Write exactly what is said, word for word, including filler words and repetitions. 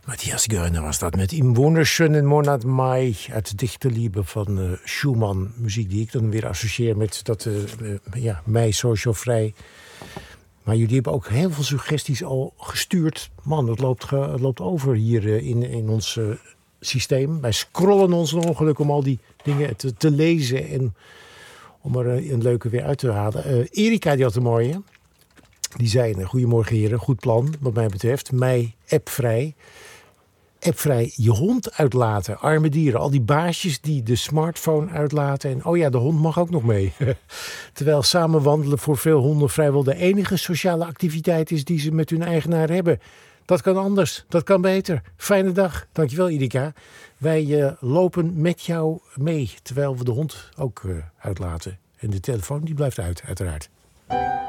Matthias Geuner was dat met Im wunderschönen Monat Mai uit de dichte liebe van uh, Schumann. Muziek die ik dan weer associeer met dat uh, uh, ja, mei social vrij. Maar jullie hebben ook heel veel suggesties al gestuurd. Man, het loopt, ge, het loopt over hier uh, in, in ons uh, systeem. Wij scrollen ons een ongeluk om al die dingen te, te lezen en om er uh, een leuke weer uit te halen. Uh, Erika die had een mooie. Die zei, goedemorgen heren, goed plan wat mij betreft. Mei appvrij. Appvrij je hond uitlaten. Arme dieren. Al die baasjes die de smartphone uitlaten. En oh ja, de hond mag ook nog mee. Terwijl samen wandelen voor veel honden vrijwel de enige sociale activiteit is die ze met hun eigenaar hebben. Dat kan anders. Dat kan beter. Fijne dag. Dankjewel Erika. Wij uh, lopen met jou mee. Terwijl we de hond ook uh, uitlaten. En de telefoon die blijft uit, uiteraard.